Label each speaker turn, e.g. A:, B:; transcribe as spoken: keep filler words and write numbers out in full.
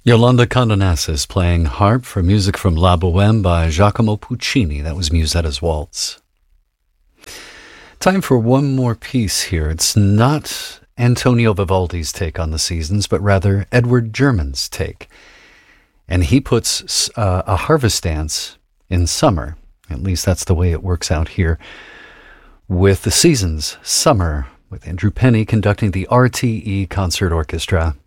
A: Yolanda Condonassis playing harp for music from La Bohème by Giacomo Puccini. That was Musetta's Waltz. Time for one more piece here. It's not Antonio Vivaldi's take on the seasons, but rather Edward German's take. And he puts uh, a harvest dance in summer. At least that's the way it works out here. With the seasons, summer, with Andrew Penny conducting the R T E Concert Orchestra.